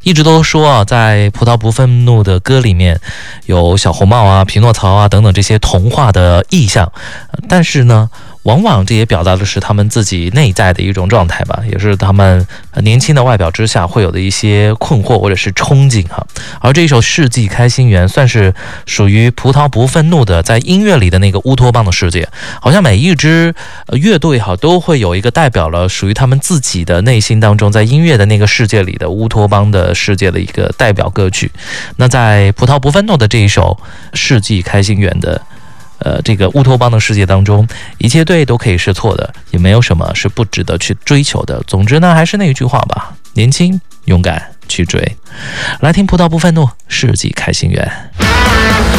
一直都说啊，在葡萄不愤怒的歌里面有小红帽啊、匹诺曹啊等等这些童话的意象，但是呢，往往这也表达的是他们自己内在的一种状态吧，也是他们年轻的外表之下会有的一些困惑或者是憧憬哈。而这一首《世纪开心园》算是属于葡萄不愤怒的在音乐里的那个乌托邦的世界，好像每一支乐队哈都会有一个代表了属于他们自己的内心当中在音乐的那个世界里的乌托邦的世界的一个代表歌曲。那在葡萄不愤怒的这一首《世纪开心园》的这个乌托邦的世界当中，一切对都可以是错的，也没有什么是不值得去追求的。总之呢，还是那一句话吧，年轻勇敢去追。来听葡萄不愤怒，世纪开心园。